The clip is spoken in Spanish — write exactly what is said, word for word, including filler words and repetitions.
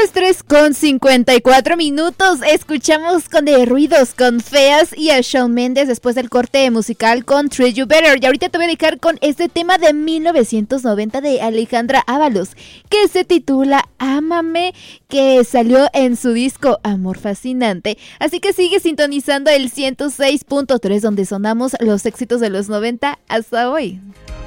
las tres con cincuenta y cuatro minutos. Escuchamos con De Ruidos, con Feas y a Shawn Mendes después del corte musical con Treat You Better. Y ahorita te voy a dejar con este tema de mil novecientos noventa de Alejandra Ábalos, que se titula Ámame, que salió en su disco Amor Fascinante. Así que sigue sintonizando el ciento seis punto tres, donde sonamos los éxitos de los noventa hasta hoy.